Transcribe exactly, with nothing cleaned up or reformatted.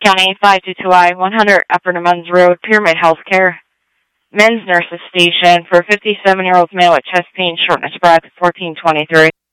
County, five two two I, one hundred Upper Nemunds Road, Pyramid Healthcare. Men's Nurses Station for fifty-seven-year-old male with chest pain, shortness of breath, fourteen twenty-three.